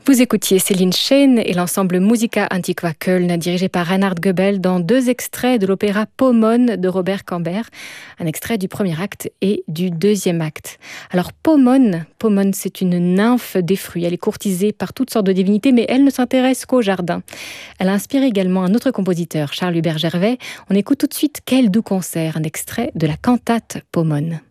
Vous écoutiez Céline Schön et l'ensemble Musica Antiqua Köln, dirigé par Reinhard Goebel, dans 2 extraits de l'opéra Pomone de Robert Cambert, un extrait du premier acte et du deuxième acte. Alors Pomone, c'est une nymphe des fruits. Elle est courtisée par toutes sortes de divinités, mais elle ne s'intéresse qu'au jardin. Elle a inspiré également un autre compositeur, Charles Hubert Gervais. On écoute tout de suite Quel doux concert, un extrait de la cantate Pomone.